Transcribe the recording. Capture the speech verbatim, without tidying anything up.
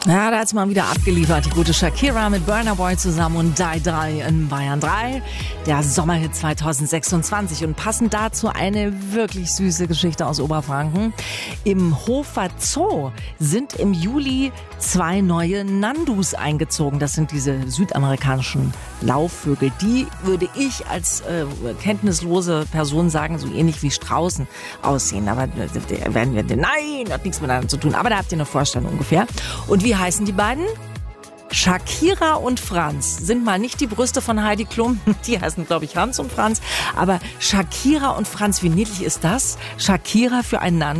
Ja, da hat's mal wieder abgeliefert. Die gute Shakira mit Burna Boy zusammen und Die Die in Bayern drei. Der Sommerhit zwanzig sechsundzwanzig. Und passend dazu eine wirklich süße Geschichte aus Oberfranken. Im Hofer Zoo sind im Juli zwei neue Nandus eingezogen. Das sind diese südamerikanischen Laufvögel. Die würde ich als äh, kenntnislose Person sagen, so ähnlich wie Straußen aussehen. Aber äh, werden wir, nein, hat nichts miteinander zu tun. Aber da habt ihr eine Vorstellung ungefähr. Und wie heißen die beiden? Shakira und Franz sind mal nicht die Brüste von Heidi Klum, die heißen, glaube ich, Hans und Franz, aber Shakira und Franz, wie niedlich ist das? Shakira für einen Nandu.